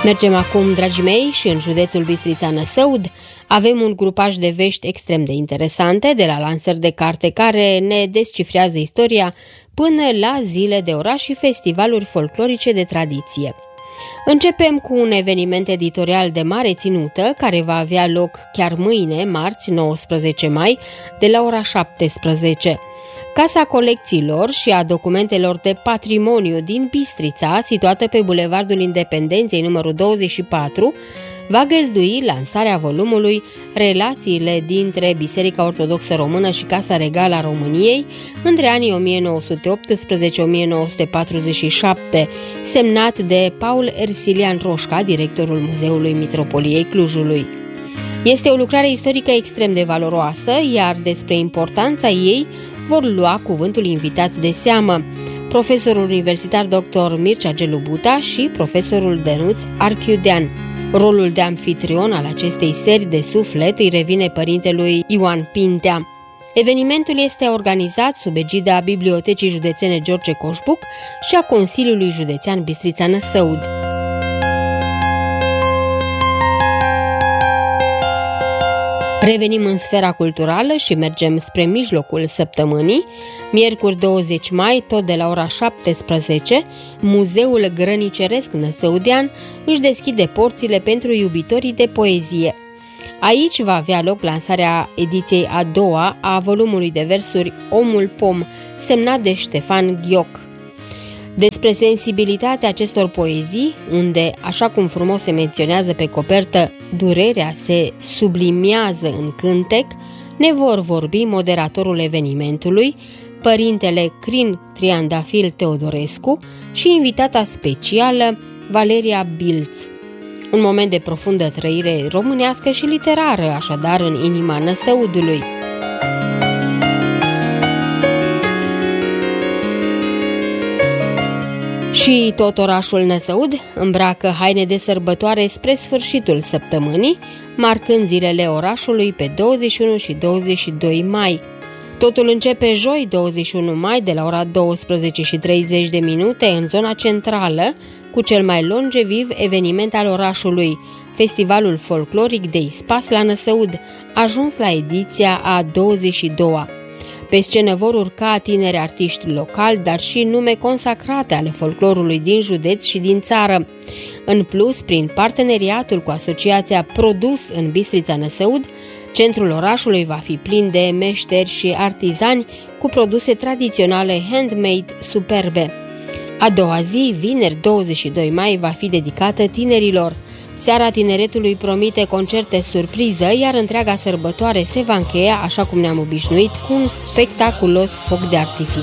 Mergem acum, dragii mei, și în județul Bistrița-Năsăud avem un grupaj de vești extrem de interesante, de la lansări de carte care ne descifrează istoria până la zile de oraș și festivaluri folclorice de tradiție. Începem cu un eveniment editorial de mare ținută care va avea loc chiar mâine, marți, 19 mai, de la ora 17. Casa Colecțiilor și a Documentelor de Patrimoniu din Bistrița, situată pe Bulevardul Independenței numărul 24, va găzdui lansarea volumului Relațiile dintre Biserica Ortodoxă Română și Casa Regală a României între anii 1918-1947, semnat de Paul Ersilian Roșca, directorul Muzeului Mitropoliei Clujului. Este o lucrare istorică extrem de valoroasă, iar despre importanța ei vor lua cuvântul invitați de seamă, profesorul universitar dr. Mircea Gelu Buta și profesorul Dănuț Archiudean. Rolul de anfitrion al acestei serii de suflet îi revine părintelui Ioan Pintea. Evenimentul este organizat sub egida Bibliotecii Județene George Coșbuc și a Consiliului Județean Bistrița-Năsăud. Revenim în sfera culturală și mergem spre mijlocul săptămânii. Miercuri 20 mai, tot de la ora 17, Muzeul Grăniceresc Năsăudean își deschide porțile pentru iubitorii de poezie. Aici va avea loc lansarea ediției a doua a volumului de versuri Omul Pom, semnat de Ștefan Ghioc. Despre sensibilitatea acestor poezii, unde, așa cum frumos se menționează pe copertă, durerea se sublimiază în cântec, ne vor vorbi moderatorul evenimentului, părintele Crin Triandafil Teodorescu și invitata specială Valeria Bilț. Un moment de profundă trăire românească și literară, așadar, în inima Năsăudului. Și tot orașul Năsăud îmbracă haine de sărbătoare spre sfârșitul săptămânii, marcând zilele orașului pe 21 și 22 mai. Totul începe joi 21 mai de la ora 12:30 în zona centrală, cu cel mai longeviv eveniment al orașului, Festivalul Folcloric de Ispas la Năsăud, ajuns la ediția a 22-a. Pe scenă vor urca tineri artiști locali, dar și nume consacrate ale folclorului din județ și din țară. În plus, prin parteneriatul cu asociația Produs în Bistrița-Năsăud, centrul orașului va fi plin de meșteri și artizani cu produse tradiționale handmade superbe. A doua zi, vineri 22 mai, va fi dedicată tinerilor. Seara Tineretului promite concerte surpriză, iar întreaga sărbătoare se va încheia, așa cum ne-am obișnuit, cu un spectaculos foc de artificii.